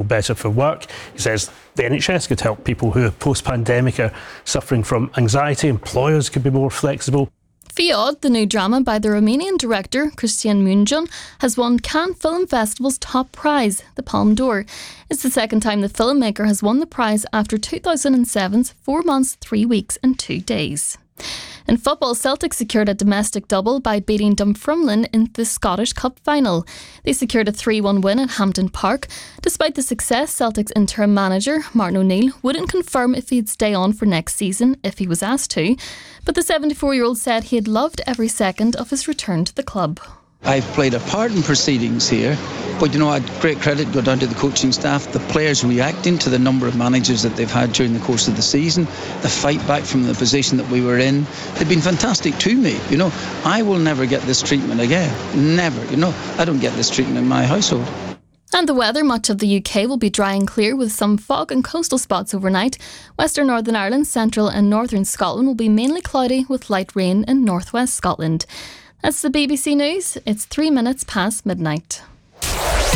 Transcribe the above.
better for work. He says the NHS could help people who post-pandemic are suffering from anxiety. Employers could be more flexible. Fiad, the new drama by the Romanian director Cristian Mungian, has won Cannes Film Festival's top prize, the Palme d'Or. It's the second time the filmmaker has won the prize after 2007's 4 months, 3 weeks and 2 days. In football, Celtic secured a domestic double by beating Dunfermline in the Scottish Cup final. They secured a 3-1 win at Hampden Park. Despite the success, Celtic's interim manager, Martin O'Neill, wouldn't confirm if he'd stay on for next season if he was asked to. But the 74-year-old said he had loved every second of his return to the club. I've played a part in proceedings here, but I had great credit go down to the coaching staff, the players reacting to the number of managers that they've had during the course of the season, the fight back from the position that we were in. They've been fantastic to me. I will never get this treatment again. Never. I don't get this treatment in my household. And the weather, much of the UK will be dry and clear with some fog and coastal spots overnight. Western Northern Ireland, central and northern Scotland will be mainly cloudy with light rain in northwest Scotland. That's the BBC News. It's 3 minutes past midnight.